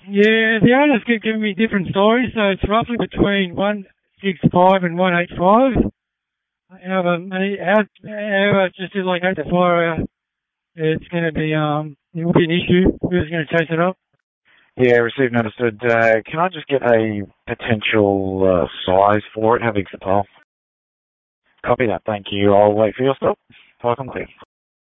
Yeah, the owners keep giving me different stories, so it's roughly between 165 and 185. However, just as like 8 to 4, it's going to be, it will be an issue. Who's going to chase it up? Yeah, received and understood. Can I just get a potential size for it? How big's the pile? Copy that, thank you. I'll wait for your stop. Welcome, clear.